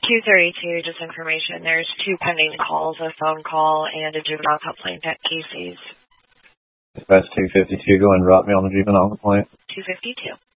232, just information. There's 2 pending calls, a phone call and a juvenile complaint at Casey's. Dispatch 252, go and drop me on the juvenile complaint. 252.